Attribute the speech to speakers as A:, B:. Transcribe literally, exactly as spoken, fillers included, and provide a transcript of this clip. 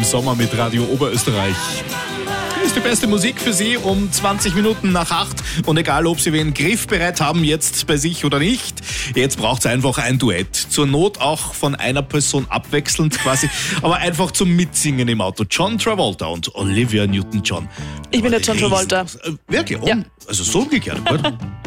A: Sommer mit Radio Oberösterreich. Das ist die beste Musik für Sie um zwanzig Minuten nach acht. Und egal, ob Sie wen griffbereit haben, jetzt bei sich oder nicht, jetzt braucht es einfach ein Duett. Zur Not auch von einer Person abwechselnd quasi, aber einfach zum Mitsingen im Auto. John Travolta und Olivia Newton-John.
B: Ich bin der John Travolta.
A: Wirklich?
B: Ja.
A: Also so umgekehrt, gut?